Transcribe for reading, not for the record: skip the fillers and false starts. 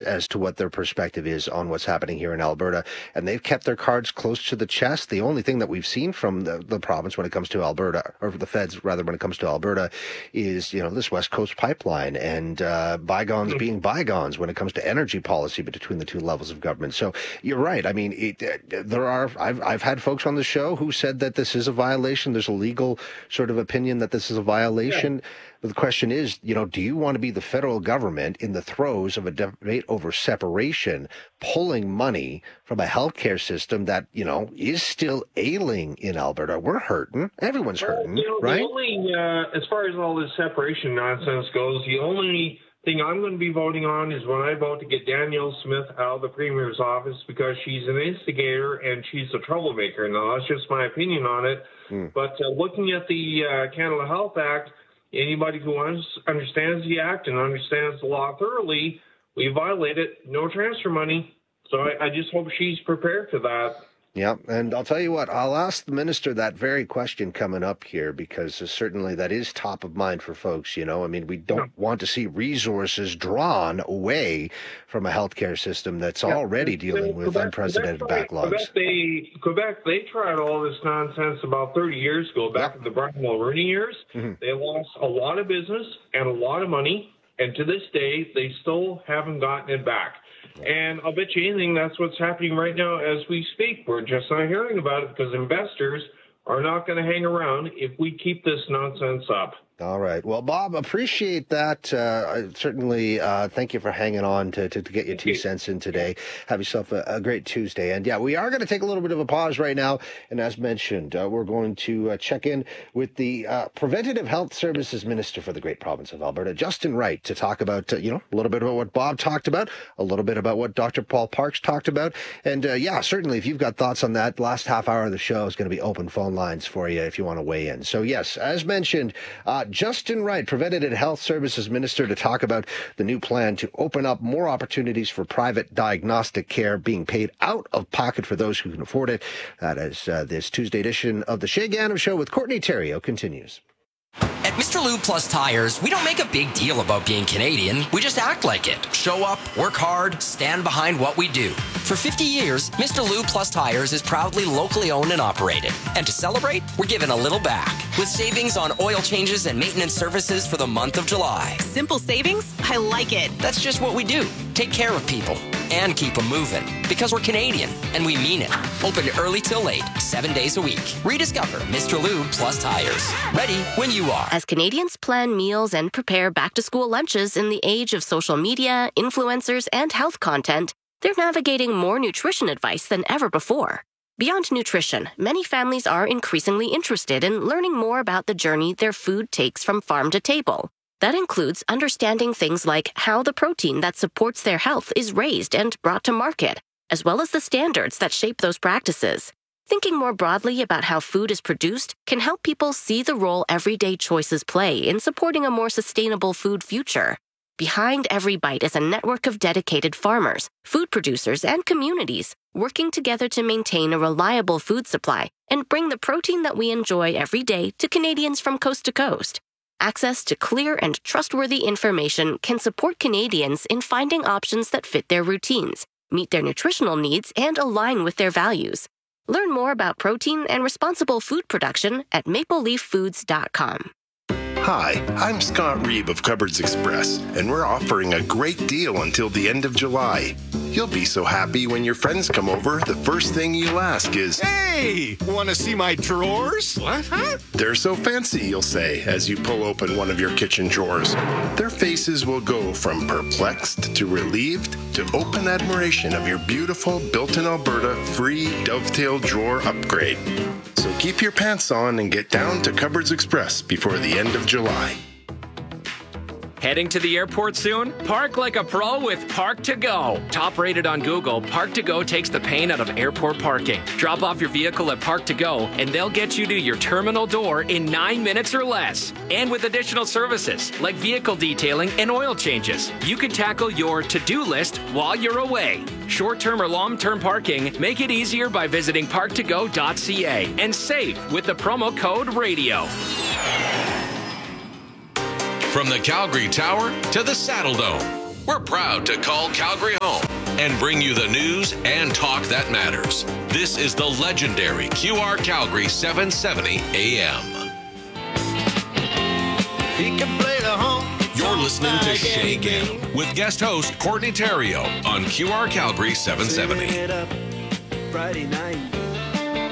as to what their perspective is on what's happening here in Alberta. And they've kept their cards close to the chest. The only thing that we've seen from the province when it comes to Alberta, or the feds rather, when it comes to Alberta, is, this West Coast pipeline and bygones being bygones when it comes to energy policy between the two levels of government. So you're right. I mean, I've had folks on the show who said that this is a violation. There's a legal sort of opinion that this is a violation. Yeah. But the question is, do you want to be the federal government in the throes of a debate over separation, pulling money from a healthcare system that, is still ailing in Alberta? We're hurting. Everyone's hurting, right? The only, as far as all this separation nonsense goes, the only thing I'm going to be voting on is when I vote to get Danielle Smith out of the Premier's office, because she's an instigator and she's a troublemaker. Now, that's just my opinion on it. But looking at the Canada Health Act, anybody who understands the act and understands the law thoroughly, we violate it, no transfer money. So I just hope she's prepared for that. Yeah, and I'll tell you what, I'll ask the minister that very question coming up here, because certainly that is top of mind for folks, I mean, we don't want to see resources drawn away from a healthcare system that's already dealing with unprecedented backlogs. Quebec, they tried all this nonsense about 30 years ago, back in the Brian Mulroney years. They lost a lot of business and a lot of money, and to this day, they still haven't gotten it back. And I'll bet you anything that's what's happening right now as we speak. We're just not hearing about it because investors are not going to hang around if we keep this nonsense up. All right. Well, Bob, appreciate that. Certainly, thank you for hanging on to get your 2 cents in today. Have yourself a great Tuesday. And, we are going to take a little bit of a pause right now. And as mentioned, we're going to check in with the Preventative Health Services Minister for the great province of Alberta, Justin Wright, to talk about, a little bit about what Bob talked about, a little bit about what Dr. Paul Parks talked about. And, certainly, if you've got thoughts on that, last half hour of the show is going to be open phone lines for you if you want to weigh in. So, yes, as mentioned, Justin Wright, Preventative Health Services Minister, to talk about the new plan to open up more opportunities for private diagnostic care being paid out of pocket for those who can afford it. That is this Tuesday edition of the Shay Gannam Show with Courtney Theriault continues. At Mr. Lube Plus Tires, we don't make a big deal about being Canadian. We just act like it. Show up, work hard, stand behind what we do. For 50 years, Mr. Lube Plus Tires is proudly locally owned and operated. And to celebrate, we're giving a little back with savings on oil changes and maintenance services for the month of July. Simple savings? I like it. That's just what we do. Take care of people and keep them moving. Because we're Canadian, and we mean it. Open early till late, 7 days a week. Rediscover Mr. Lube Plus Tires. Ready when you are. As Canadians plan meals and prepare back-to-school lunches in the age of social media, influencers, and health content, they're navigating more nutrition advice than ever before. Beyond nutrition, many families are increasingly interested in learning more about the journey their food takes from farm to table. That includes understanding things like how the protein that supports their health is raised and brought to market, as well as the standards that shape those practices. Thinking more broadly about how food is produced can help people see the role everyday choices play in supporting a more sustainable food future. Behind every bite is a network of dedicated farmers, food producers, and communities working together to maintain a reliable food supply and bring the protein that we enjoy every day to Canadians from coast to coast. Access to clear and trustworthy information can support Canadians in finding options that fit their routines, meet their nutritional needs, and align with their values. Learn more about protein and responsible food production at mapleleaffoods.com. Hi, I'm Scott Reeb of Cupboards Express, and we're offering a great deal until the end of July. You'll be so happy when your friends come over, the first thing you'll ask is, "Hey, want to see my drawers?" What? Huh? They're so fancy, you'll say, as you pull open one of your kitchen drawers. Their faces will go from perplexed to relieved to open admiration of your beautiful built-in Alberta free dovetail drawer upgrade. So keep your pants on and get down to Cupboards Express before the end of July. Heading to the airport soon? Park like a pro with Park to Go. Top rated on Google, Park to Go takes the pain out of airport parking. Drop off your vehicle at Park to Go and they'll get you to your terminal door in 9 minutes or less. And with additional services like vehicle detailing and oil changes, you can tackle your to-do list while you're away. Short-term or long-term parking, make it easier by visiting parktogo.ca and save with the promo code RADIO. From the Calgary Tower to the Saddle Dome, we're proud to call Calgary home. and bring you the news and talk that matters. This is the legendary QR Calgary 770 AM. He can play the home. You're listening to Shay Gale with guest host Courtney Theriault on QR Calgary 770. Friday night.